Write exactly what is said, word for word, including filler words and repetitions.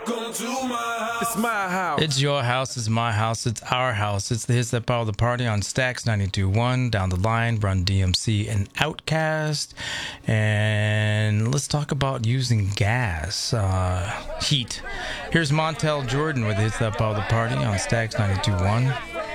It's my house. It's your house. It's my house. It's our house. It's the hits that power the party on Stax ninety-two point one. Down the line, Run D M C and Outkast. And let's talk about using gas, uh, heat. Here's Montel Jordan with the hits that power the party on Stax ninety-two point one.